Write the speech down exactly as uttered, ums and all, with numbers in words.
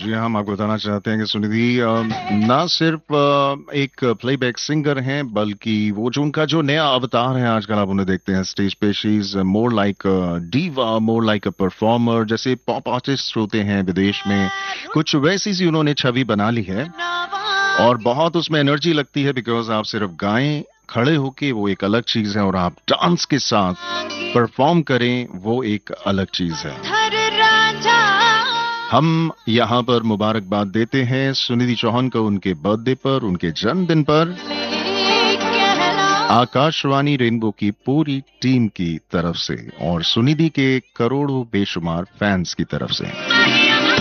जी हाँ, हम आपको बताना चाहते हैं कि सुनिधि अ, ना सिर्फ अ, एक प्लेबैक सिंगर हैं, बल्कि वो जो उनका जो नया अवतार है आजकल आप उन्हें देखते हैं स्टेज पे, she is more like diva, more like a performer. जैसे पॉप आर्टिस्ट होते हैं विदेश में, कुछ वैसी सी उन्होंने छवि बना ली है और बहुत उसमें एनर्जी लगती है। बिकॉज आप सिर्फ गाएं, खड़े होके वो एक अलग चीज है, और आप डांस के साथ परफॉर्म करें वो एक अलग चीज है। हम यहाँ पर मुबारकबाद देते हैं सुनिधि चौहान को उनके बर्थडे पर, उनके जन्मदिन पर, आकाशवाणी रेनबो की पूरी टीम की तरफ से और सुनिधि के करोड़ों बेशुमार फैंस की तरफ से।